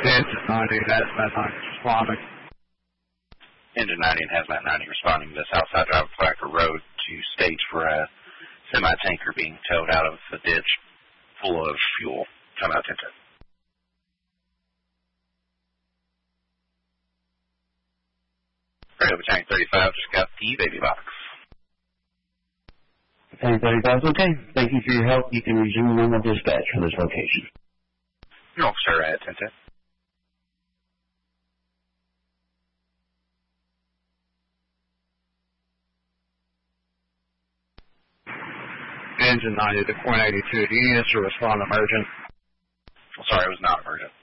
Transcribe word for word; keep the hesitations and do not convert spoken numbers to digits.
Engine ninety, Hazmat ninety responding. Engine ninety and Hazmat ninety responding to the Southside Drive Flacker Road to stage for a semi-tanker being towed out of the ditch full of fuel. Come out, ten ten. Right over Tank thirty-five, just got the baby box. Tank thirty-five is okay. Thank you for your help. You can resume normal dispatch for this location. You're all, sir, at ten ten. Engine ninety to point eighty-two, do you need us to respond emergent? Well, sorry, it was not emergent.